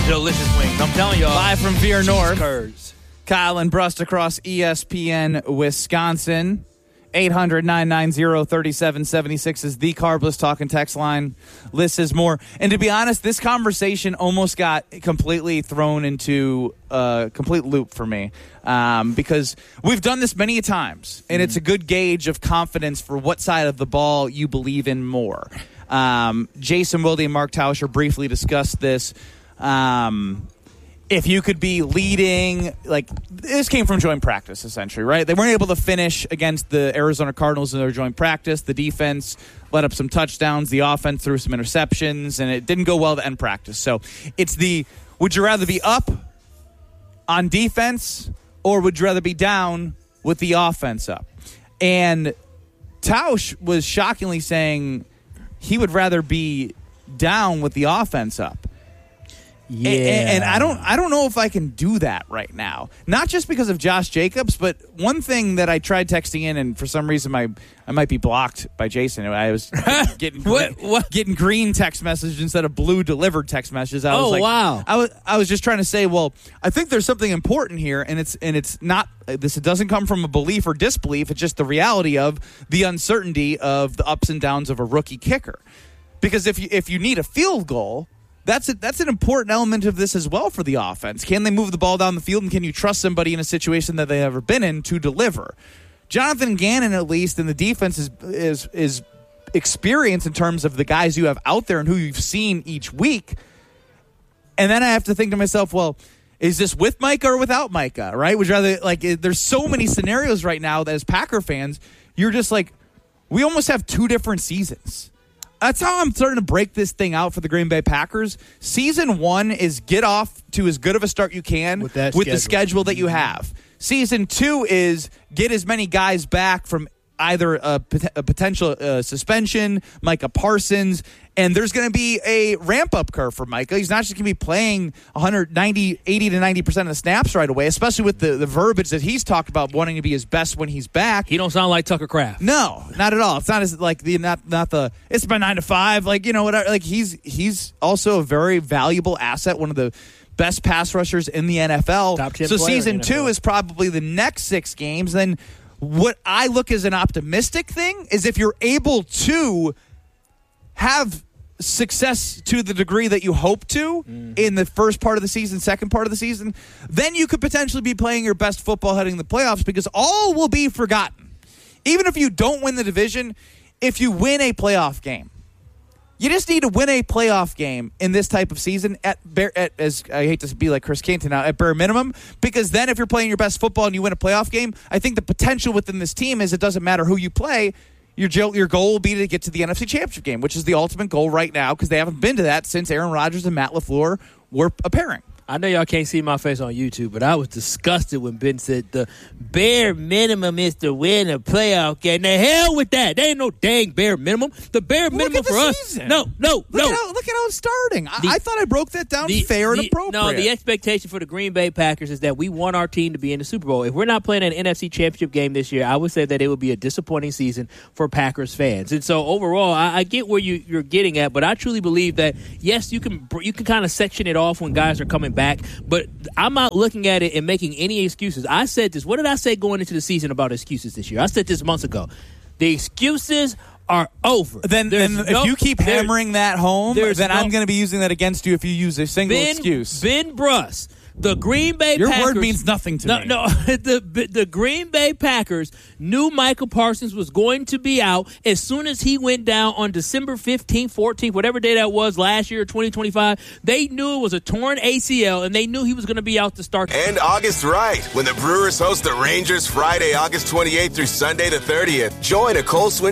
delicious wings. I'm telling y'all. Live from Veer North. Curds. Kyle and Brust across ESPN Wisconsin. 800-990-3776 is the Carbless Talk and Text line. Liz says more. And to be honest, this conversation almost got completely thrown into a complete loop for me because we've done this many times, and it's a good gauge of confidence for what side of the ball you believe in more. Jason Wilde and Mark Tauscher briefly discussed this. If you could be leading, like, this came from joint practice, essentially, right? They weren't able to finish against the Arizona Cardinals in their joint practice. The defense let up some touchdowns. The offense threw some interceptions, and it didn't go well to end practice. So it's would you rather be up on defense, or would you rather be down with the offense up? And Tausch was shockingly saying he would rather be down with the offense up. Yeah, and I don't know if I can do that right now. Not just because of Josh Jacobs, but one thing that I tried texting in, and for some reason I might be blocked by Jason. I was getting getting green text messages instead of blue delivered text messages. Wow! I was just trying to say, well, I think there's something important here, and it's not this. It doesn't come from a belief or disbelief. It's just the reality of the uncertainty of the ups and downs of a rookie kicker. Because if you need a field goal, that's an important element of this as well for the offense. Can they move the ball down the field, and can you trust somebody in a situation that they've never been in to deliver? Jonathan Gannon, at least, in the defense is experienced in terms of the guys you have out there and who you've seen each week. And then I have to think to myself, well, is this with Micah or without Micah, right? Would you rather, like, there's so many scenarios right now that as Packer fans, you're just like, we almost have two different seasons. That's how I'm starting to break this thing out for the Green Bay Packers. Season 1 is get off to as good of a start you can with the schedule that you have. Season 2 is get as many guys back from either a potential suspension, Micah Parsons, and there's going to be a ramp-up curve for Micah. He's not just going to be playing 80 to 90% of the snaps right away, especially with the verbiage that he's talked about wanting to be his best when he's back. He don't sound like Tucker Kraft. No, not at all. It's not as like not the it's my 9 to 5, like, you know, whatever. Like, he's also a very valuable asset, one of the best pass rushers in the NFL. Top 10 so player season in the 2 NFL. is probably the next 6 games. Then what I look as an optimistic thing is if you're able to have success to the degree that you hope to in the first part of the season, second part of the season, then you could potentially be playing your best football heading the playoffs, because all will be forgotten. Even if you don't win the division, if you win a playoff game, you just need to win a playoff game in this type of season as I hate to be like Chris Canton now, at bare minimum, because then if you're playing your best football and you win a playoff game, I think the potential within this team is it doesn't matter who you play. Your goal will be to get to the NFC Championship game, which is the ultimate goal right now, because they haven't been to that since Aaron Rodgers and Matt LaFleur were a pairing. I know y'all can't see my face on YouTube, but I was disgusted when Ben said the bare minimum is to win a playoff game. The hell with that. There ain't no dang bare minimum. The bare minimum for us. Season. No. Look at how it's starting. I thought I broke that down fair and appropriate. No, the expectation for the Green Bay Packers is that we want our team to be in the Super Bowl. If we're not playing an NFC Championship game this year, I would say that it would be a disappointing season for Packers fans. And so overall, I get where you're getting at, but I truly believe that, yes, you can kind of section it off when guys are coming back, but I'm not looking at it and making any excuses. I said this. What did I say going into the season about excuses this year? I said this months ago. The excuses are over. Then if you keep hammering that home, then I'm going to be using that against you if you use a single excuse. Ben Bruss. The Green Bay Packers... Your word means nothing to me. No, the Green Bay Packers knew Michael Parsons was going to be out as soon as he went down on December 15th, 14th, whatever day that was last year, 2025. They knew it was a torn ACL, and they knew he was going to be out to start. And August right, when the Brewers host the Rangers Friday, August 28th through Sunday the 30th. Join a Cole Swindell